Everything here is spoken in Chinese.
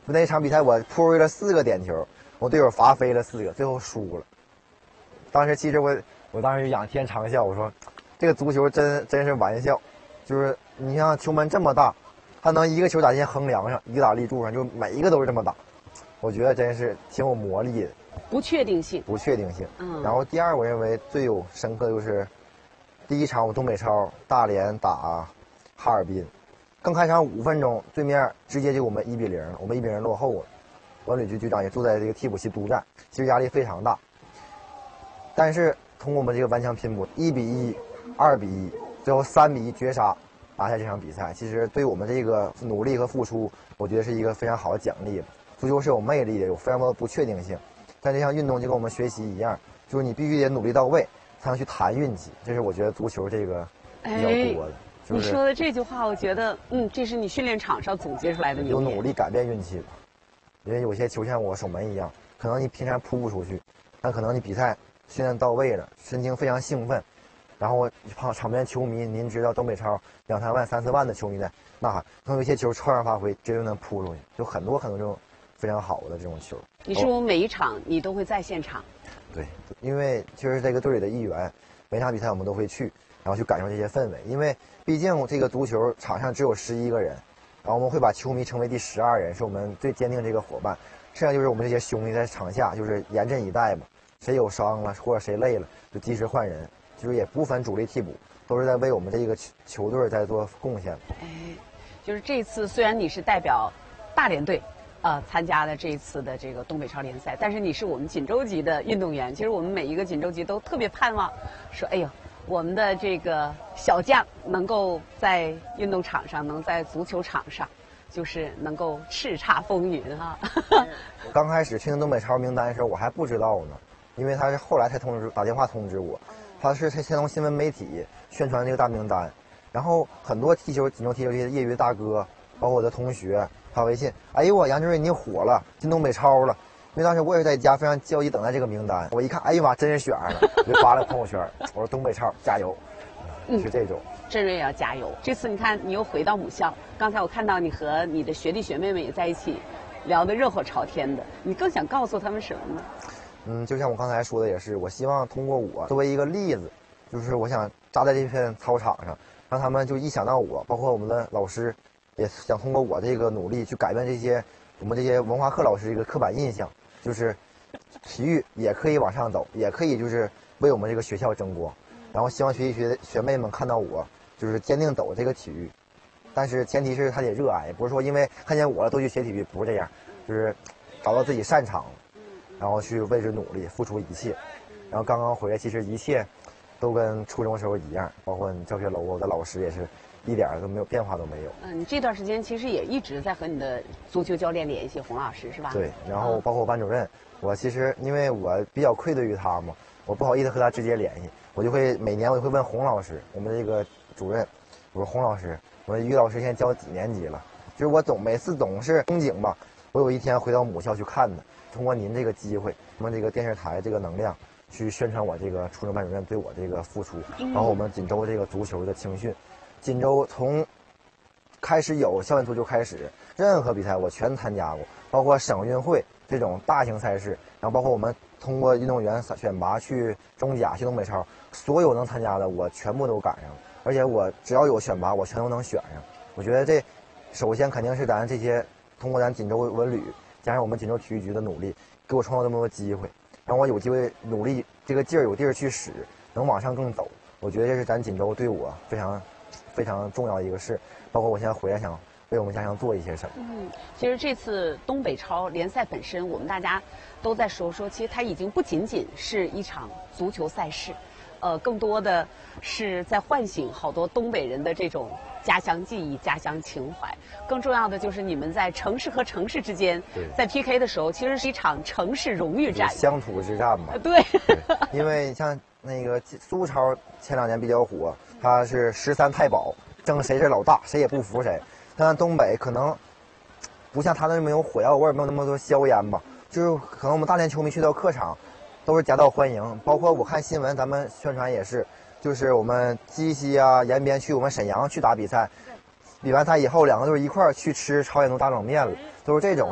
那场比赛我扑出了4个点球，我队友罚飞了4个，最后输了。当时其实我当时仰天长啸，我说这个足球真是玩笑，就是你像球门这么大，他能一个球打进横梁上，一个打立柱上，就每一个都是这么打，我觉得真是挺有魔力的。 不确定性。 然后第二，我认为最有深刻的就是第一场我东北超大连打哈尔滨，刚开场5分钟，对面直接就我们1比0，我们1比0落后了。文旅局局长也坐在这个替补席督战，其实压力非常大。但是通过我们这个顽强拼搏，1比1、2比1，最后3比1绝杀，拿下这场比赛。其实对于我们这个努力和付出，我觉得是一个非常好的奖励。足球是有魅力的，有非常多的不确定性。但这项运动就跟我们学习一样，就是你必须得努力到位，才能去谈运气。这是我觉得足球这个比较多的。 你说的这句话，我觉得，这是你训练场上总结出来的名言。 有努力改变运气吧，因为有些球像我守门一样，可能你平常扑不出去，但可能你比赛训练到位了，神经非常兴奋，然后场边球迷，您知道东北超2、3万、3、4万的球迷在呐喊，可能有些球超常发挥，绝对能扑出去，就很多这种非常好的这种球。 你是不是每一场你都会在现场？ 对，因为就是这个队里的一员，每场比赛我们都会去，然后去感受这些氛围。因为毕竟这个足球场上只有11个人，然后我们会把球迷称为第12人，是我们最坚定这个伙伴。剩下就是我们这些兄弟在场下就是严阵以待嘛，谁有伤了或者谁累了就及时换人，就是也不分主力替补，都是在为我们这个球队在做贡献。 就是这次虽然你是代表大连队。参加了这一次的这个东北超联赛，但是你是我们锦州级的运动员。其实我们每一个锦州级都特别盼望，说哎呦，我们的这个小将能够在运动场上，能在足球场上，就是能够叱咤风云哈。 刚开始听东北超名单的时候，我还不知道呢，因为他是后来才打电话通知我，他是先从新闻媒体宣传这个大名单，然后很多锦州踢球这些业余大哥，包括我的同学。发微信，哎呦我杨振瑞你火了，进东北超了。因为当时我也是在家非常焦急等待这个名单，我一看，哎呀妈，真是选上了，我就发了朋友圈，我说东北超加油，是这种。 振瑞也要加油。这次你看你又回到母校，刚才我看到你和你的学弟学妹们也在一起聊得热火朝天的，你更想告诉他们什么呢？ 就像我刚才说的也是，我希望通过我作为一个例子，就是我想扎在这片操场上，让他们就一想到我，包括我们的老师。也想通过我这个努力去改变我们这些文化课老师一个刻板印象，就是体育也可以往上走，也可以就是为我们这个学校争光。然后希望学妹们看到我就是坚定走这个体育，但是前提是他得热爱，不是说因为看见我了都去学体育，不是这样，就是找到自己擅长，然后去为之努力，付出一切。然后刚刚回来，其实一切都跟初中时候一样，包括教学楼，我的老师也是。一点都没有变化都没有。 你这段时间其实也一直在和你的足球教练联系，洪老师是吧？ 对，然后包括我班主任，我其实因为我比较愧对于他嘛，我不好意思和他直接联系，我就会每年我就会问洪老师，我们这个主任，我说洪老师，我说于老师现在教几年级了？就是我每次总是憧憬吧，我有一天回到母校去看他，通过您这个机会，我们这个电视台这个能量，去宣传我这个初中班主任对我这个付出，然后我们锦州这个足球的青训。锦州从开始有校园足球开始，任何比赛我全参加过，包括省运会这种大型赛事，然后包括我们通过运动员选拔去中甲、去东北超，所有能参加的我全部都赶上了，而且我只要有选拔，我全都能选上。我觉得这首先肯定是咱这些通过咱锦州文旅加上我们锦州体育局的努力，给我创造这么多机会，让我有机会努力这个劲儿有地儿去使，能往上更走。我觉得这是咱锦州对我非常重要的一个事，包括我现在回来想为我们家乡做一些什么。 其实这次东北超联赛本身，我们大家都在说，其实它已经不仅仅是一场足球赛事，更多的是在唤醒好多东北人的这种家乡记忆、家乡情怀。更重要的就是你们在城市和城市之间，在 PK 的时候，其实是一场城市荣誉战、 乡土之战嘛。 对， 因为像那个苏超前2年比较火。他是13太保，争谁是老大，谁也不服谁。但东北可能不像他那么有火药味，没有那么多硝烟吧。就是可能我们大连球迷去到客场，都是夹道欢迎。包括我看新闻，咱们宣传也是，就是我们鸡西啊、延边去我们沈阳去打比赛，比完赛以后，2个队一块儿去吃朝鲜族大冷面了，都是这种。